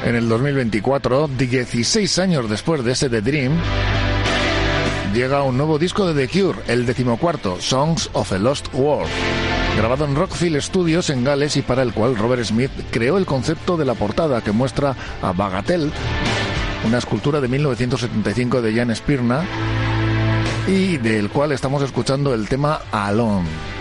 En el 2024, 16 años después de ese The Dream, llega un nuevo disco de The Cure, el 14º, Songs of a Lost World, grabado en Rockfield Studios en Gales y para el cual Robert Smith creó el concepto de la portada que muestra a Bagatelle, una escultura de 1975 de Jan Spirna y del cual estamos escuchando el tema Alone.